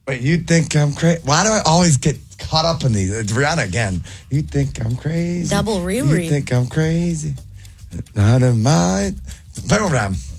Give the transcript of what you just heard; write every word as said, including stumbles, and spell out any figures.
Wait, you think I'm crazy? Why do I always get caught up in these? It's Rihanna again. You think I'm crazy? Double Riri. You think I'm crazy? Not in mind. Program.